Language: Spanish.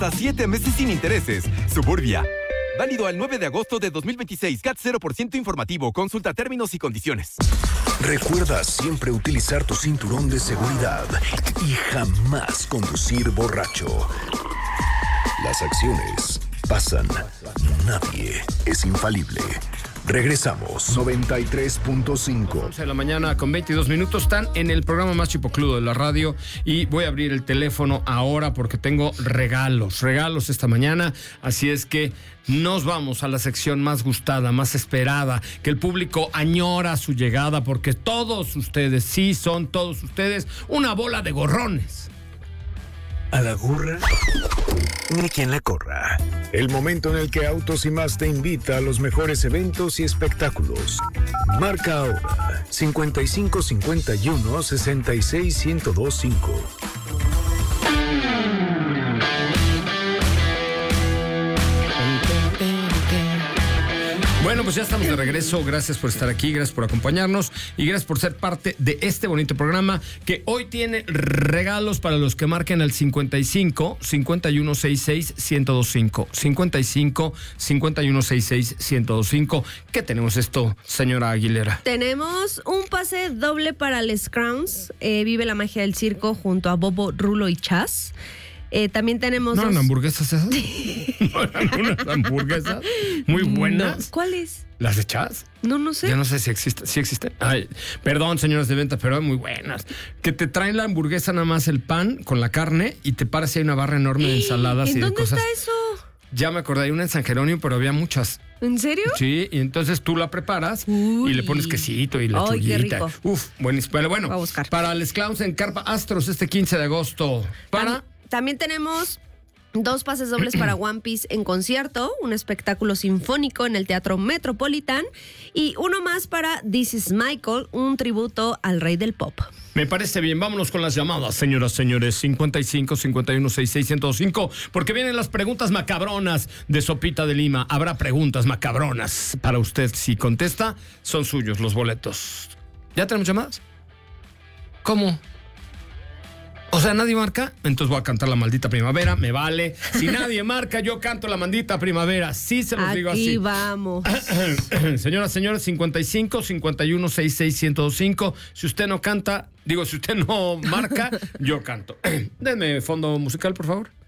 Hasta 7 meses sin intereses. Suburbia. Válido al 9 de agosto de 2026. CAT 0% informativo. Consulta términos y condiciones. Recuerda siempre utilizar tu cinturón de seguridad y jamás conducir borracho. Las acciones pasan. Nadie es infalible. Regresamos. 93.5. 11 de la mañana con 22 minutos. Están en el programa más chipocludo de la radio. Y voy a abrir el teléfono ahora porque tengo regalos esta mañana. Así es que nos vamos a la sección más gustada, más esperada, que el público añora su llegada, porque todos ustedes, sí son todos ustedes, una bola de gorrones. A la gorra, ni quien la corra. El momento en el que Autos y Más te invita a los mejores eventos y espectáculos. Marca ahora 55 51 66 1025. Bueno, pues ya estamos de regreso. Gracias por estar aquí, gracias por acompañarnos y gracias por ser parte de este bonito programa que hoy tiene regalos para los que marquen al 55 51 66 1025. 55 51 66 1025. ¿Qué tenemos esto, señora Aguilera? Tenemos un pase doble para Les Crowns. Vive la magia del circo junto a Bobo, Rulo y Chas. También tenemos... ¿No eran hamburguesas esas? ¿No eran unas hamburguesas muy buenas? No. ¿Cuáles? ¿Las de Chas? No sé. Yo no sé si existen. ¿Sí existen? Ay, perdón, señores de venta, pero muy buenas. Que te traen la hamburguesa nada más el pan con la carne y te parece ahí una barra enorme de ensaladas y de cosas. ¿Dónde está eso? Ya me acordé, hay una en San Jerónimo, pero había muchas. ¿En serio? Sí, y entonces tú la preparas y le pones quesito y lechuguita. Qué rico. Uf, buenísimo. Pero bueno, voy a buscar. Para Les Clowns en Carpa Astros este 15 de agosto. También tenemos 2 pases dobles para One Piece en concierto, un espectáculo sinfónico en el Teatro Metropolitan, y uno más para This Is Michael, un tributo al rey del pop. Me parece bien, vámonos con las llamadas, señoras, señores. 55 51 66 1025, porque vienen las preguntas macabronas de Sopita de Lima. Habrá preguntas macabronas para usted. Si contesta, son suyos los boletos. ¿Ya tenemos llamadas? ¿Cómo? O sea, ¿nadie marca? Entonces voy a cantar La Maldita Primavera, me vale. Si nadie marca, yo canto La Maldita Primavera. Sí se los digo así. Aquí vamos. Señoras, señores, 55 51 66 1025. Si usted no canta, si usted no marca, yo canto. Denme fondo musical, por favor.